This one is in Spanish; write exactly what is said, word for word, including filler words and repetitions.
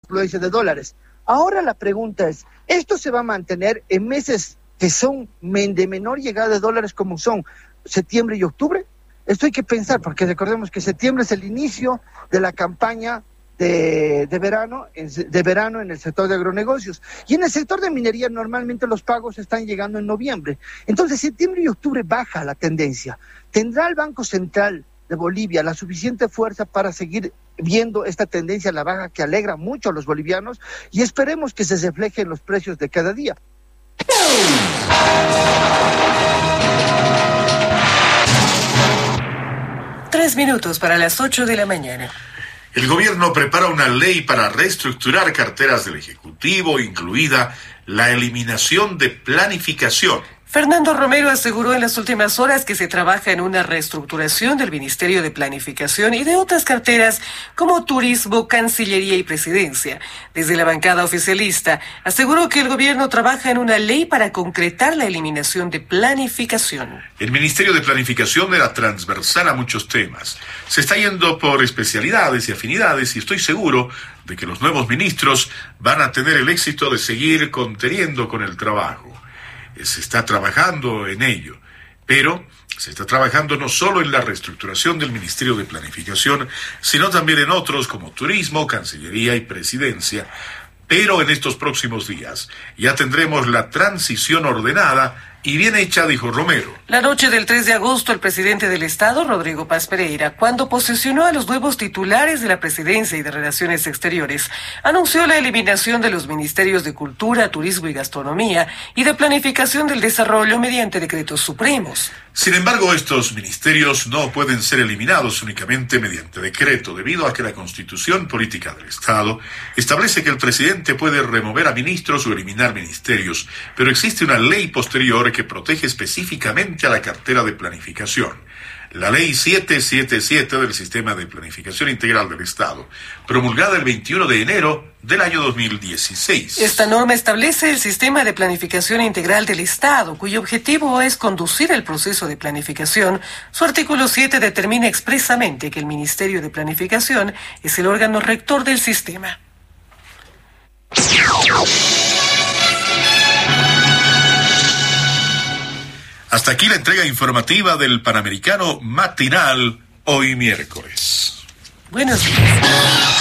afluencia de dólares. Ahora la pregunta es, ¿esto se va a mantener en meses que son de menor llegada de dólares como son septiembre y octubre? Esto hay que pensar, porque recordemos que septiembre es el inicio de la campaña de, de verano, de verano en el sector de agronegocios. Y en el sector de minería normalmente los pagos están llegando en noviembre. Entonces septiembre y octubre baja la tendencia. ¿Tendrá el Banco Central de Bolivia la suficiente fuerza para seguir viendo esta tendencia a la baja que alegra mucho a los bolivianos? Y esperemos que se refleje en los precios de cada día. Tres minutos para las ocho de la mañana. El gobierno prepara una ley para reestructurar carteras del Ejecutivo, incluida la eliminación de planificación. Fernando Romero aseguró en las últimas horas que se trabaja en una reestructuración del Ministerio de Planificación y de otras carteras como Turismo, Cancillería y Presidencia. Desde la bancada oficialista, aseguró que el gobierno trabaja en una ley para concretar la eliminación de planificación. El Ministerio de Planificación era transversal a muchos temas. Se está yendo por especialidades y afinidades y estoy seguro de que los nuevos ministros van a tener el éxito de seguir conteniendo con el trabajo. Se está trabajando en ello, pero se está trabajando no solo en la reestructuración del Ministerio de Planificación, sino también en otros como Turismo, Cancillería y Presidencia. Pero en estos próximos días ya tendremos la transición ordenada y bien hecha, dijo Romero. La noche del tres de agosto, el presidente del Estado, Rodrigo Paz Pereira, cuando posesionó a los nuevos titulares de la Presidencia y de Relaciones Exteriores, anunció la eliminación de los ministerios de Cultura, Turismo y Gastronomía y de Planificación del Desarrollo mediante decretos supremos. Sin embargo, estos ministerios no pueden ser eliminados únicamente mediante decreto, debido a que la Constitución Política del Estado establece que el presidente puede remover a ministros o eliminar ministerios, pero existe una ley posterior que protege específicamente a la cartera de planificación. La Ley setecientos setenta y siete del Sistema de Planificación Integral del Estado, promulgada el veintiuno de enero del año dos mil dieciséis. Esta norma establece el Sistema de Planificación Integral del Estado, cuyo objetivo es conducir el proceso de planificación. Su artículo siete determina expresamente que el Ministerio de Planificación es el órgano rector del sistema. Hasta aquí la entrega informativa del Panamericano Matinal, hoy miércoles. Buenos días.